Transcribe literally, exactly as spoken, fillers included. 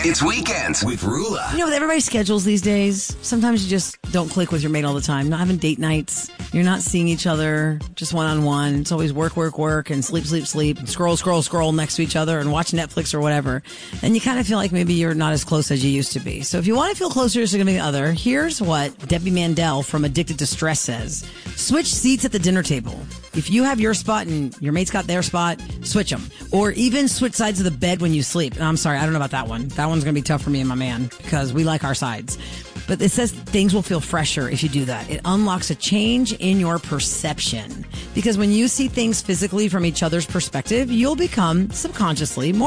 It's Weekends with Rula. You know, with everybody's schedules these days, sometimes you just don't click with your mate all the time. Not having date nights. You're not seeing each other just one-on-one. It's always work, work, work, and sleep, sleep, sleep, and scroll, scroll, scroll next to each other and watch Netflix or whatever. And you kind of feel like maybe you're not as close as you used to be. So if you want to feel closer to your significant other, here's what Debbie Mandel from Addicted to Stress says. Switch seats at the dinner table. If you have your spot and your mate's got their spot, switch them. Or even switch sides of the bed when you sleep. And I'm sorry, I don't know about that one. That one's going to be tough for me and my man because we like our sides. But it says things will feel fresher if you do that. It unlocks a change in your perception. Because when you see things physically from each other's perspective, you'll become subconsciously more